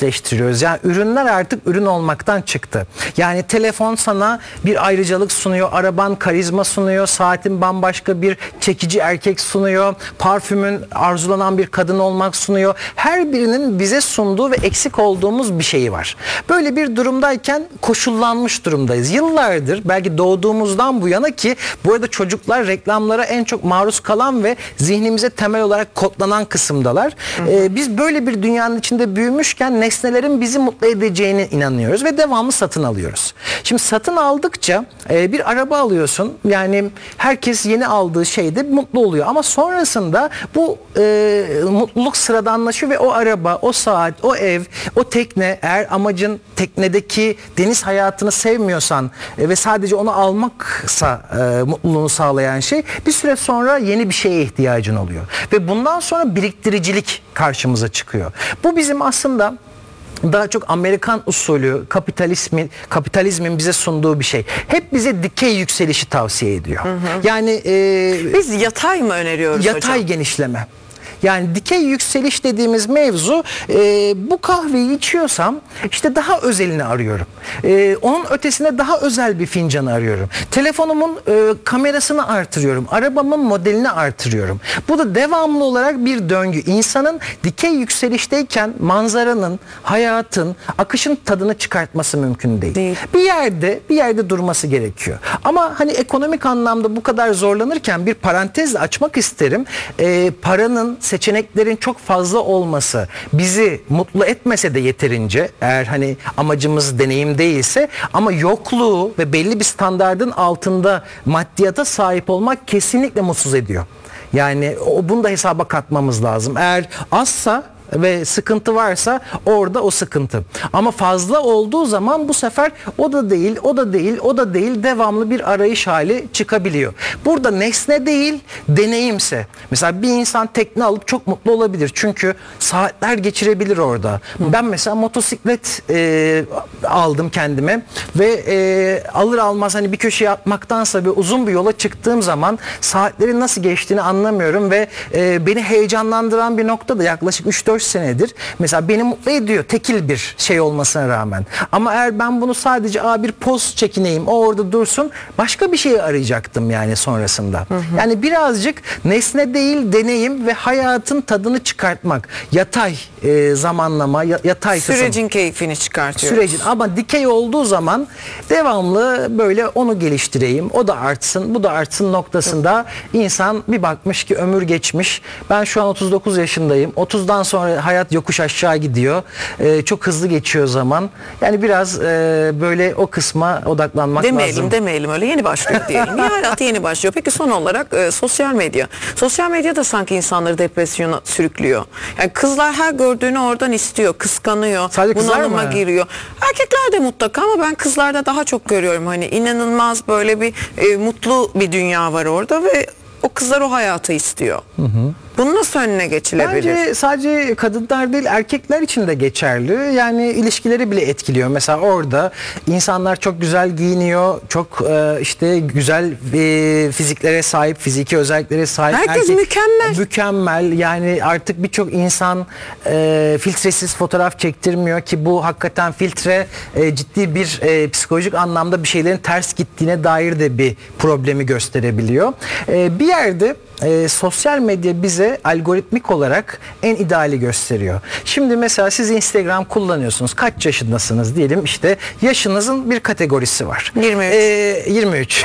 eşleştiriyoruz. Yani ürünler artık ürün olmaktan çıktı. Yani telefon sana bir ayrıcalık sunuyor, araban karizma sunuyor, saatin bambaşka bir çekici erkek sunuyor, parfümün arzulanan bir kadın olmak sunuyor. Her birinin bize sunduğu ve eksik olduğumuz bir şeyi var. Böyle bir durumdayken koşullanmış durumdayız. Yıllardır, belki doğduğumuzdan bu yana, ki bu arada çocuklar reklamlara en çok maruz kalan ve zihnimize temel olarak kodlanan kısımdalar. Biz böyle bir dünyanın içinde büyümüşken nesnelerin bizi mutlu edeceğine inanıyoruz ve devamlı satın alıyoruz. Şimdi satın aldıkça bir araba alıyorsun. Yani herkes yeni aldığı şeyde mutlu oluyor. Ama sonrasında bu mutluluk sıradanlaşıyor ve o araba, o saat, o ev, o tekne, eğer amacın teknedeki deniz hayatını sevmiyorsan ve sadece onu almaksa mutluluğunu sağlayan şey, bir süre sonra yeni bir şeye ihtiyacın oluyor. Ve bundan sonra biriktiricilik karşımıza çıkıyor. Bu bizim aslında daha çok Amerikan usulü kapitalizmin bize sunduğu bir şey. Hep bize dikey yükselişi tavsiye ediyor. Yani biz yatay mı öneriyoruz yatay hocam? genişleme. Yani dikey yükseliş dediğimiz mevzu, bu kahveyi içiyorsam işte daha özelini arıyorum. Onun ötesine daha özel bir fincanı arıyorum. Telefonumun kamerasını artırıyorum. Arabamın modelini artırıyorum. Bu da devamlı olarak bir döngü. İnsanın dikey yükselişteyken manzaranın, hayatın, akışın tadını çıkartması mümkün değil. Bir yerde durması gerekiyor. Ama hani ekonomik anlamda bu kadar zorlanırken bir parantezle açmak isterim. Paranın, seçeneklerin çok fazla olması bizi mutlu etmese de yeterince, eğer hani amacımız deneyim değilse, ama yokluğu ve belli bir standardın altında maddiyata sahip olmak kesinlikle mutsuz ediyor. Yani bunu da hesaba katmamız lazım. Eğer azsa ve sıkıntı varsa orada o sıkıntı. Ama fazla olduğu zaman bu sefer o da değil, o da değil, o da değil, devamlı bir arayış hali çıkabiliyor. Burada nesne değil, deneyimse. Mesela bir insan tekne alıp çok mutlu olabilir. Çünkü saatler geçirebilir orada. Ben mesela motosiklet aldım kendime ve alır almaz hani bir köşeye atmaktansa bir uzun bir yola çıktığım zaman saatlerin nasıl geçtiğini anlamıyorum ve beni heyecanlandıran bir nokta da yaklaşık 3-4 senedir mesela beni mutlu ediyor, tekil bir şey olmasına rağmen. Ama eğer ben bunu sadece bir poz çekineyim, o orada dursun, başka bir şeyi arayacaktım yani sonrasında. Yani birazcık nesne değil, deneyim ve hayatın tadını çıkartmak. Yatay zamanlama, yatay kısım. Sürecin keyfini çıkartıyoruz. Sürecin, ama dikey olduğu zaman devamlı böyle onu geliştireyim, o da artsın, bu da artsın noktasında insan bir bakmış ki ömür geçmiş. Ben şu an 39 yaşındayım. 30'dan sonra hayat yokuş aşağı gidiyor. Çok hızlı geçiyor zaman. Yani biraz böyle o kısma odaklanmak lazım. Demeyelim öyle, yeni başlıyor diyelim. Hayat yeni başlıyor. Peki son olarak sosyal medya. Sosyal medya da sanki insanları depresyona sürüklüyor. Yani kızlar her gördüğünü oradan istiyor, kıskanıyor, bunalıma giriyor. Erkekler de mutlaka, ama ben kızlarda daha çok görüyorum. Hani inanılmaz böyle bir mutlu bir dünya var orada ve o kızlar o hayatı istiyor. Bunun nasıl önüne geçilebilir? Bence sadece kadınlar değil, erkekler için de geçerli. Yani ilişkileri bile etkiliyor. Mesela orada insanlar çok güzel giyiniyor, çok işte güzel fiziklere sahip, fiziki özelliklere sahip. Herkes mükemmel. Mükemmel. Yani artık birçok insan filtresiz fotoğraf çektirmiyor ki bu hakikaten filtre ciddi bir psikolojik anlamda bir şeylerin ters gittiğine dair de bir problemi gösterebiliyor. Bir yerde sosyal medya bize algoritmik olarak en ideali gösteriyor. Şimdi mesela siz Instagram kullanıyorsunuz. Kaç yaşındasınız diyelim, işte yaşınızın bir kategorisi var. 23. 23.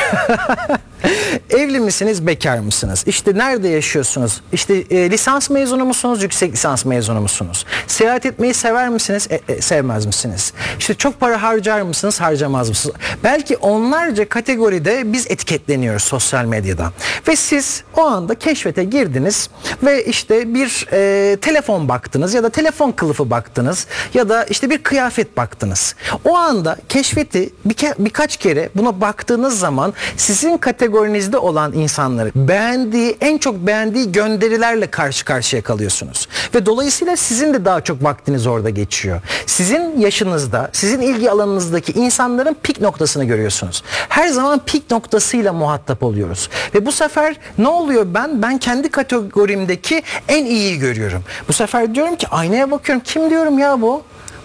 Evli misiniz, bekar mısınız? İşte nerede yaşıyorsunuz? İşte lisans mezunu musunuz, yüksek lisans mezunu musunuz? Seyahat etmeyi sever misiniz, sevmez misiniz? İşte çok para harcar mısınız, harcamaz mısınız? Belki onlarca kategoride biz etiketleniyoruz sosyal medyada. Ve siz o anda keşfete girdiniz ve işte bir telefon baktınız ya da telefon kılıfı baktınız ya da işte bir kıyafet baktınız. O anda keşfeti birkaç kere buna baktığınız zaman sizin kategorinizde olan insanları en çok beğendiği gönderilerle karşı karşıya kalıyorsunuz. Ve dolayısıyla sizin de daha çok vaktiniz orada geçiyor. Sizin yaşınızda, sizin ilgi alanınızdaki insanların pik noktasını görüyorsunuz. Her zaman pik noktasıyla muhatap oluyoruz. Ve bu sefer ne oluyor? Ben kendi kategorimdeki en iyiyi görüyorum. Bu sefer diyorum ki aynaya bakıyorum. Kim diyorum ya bu?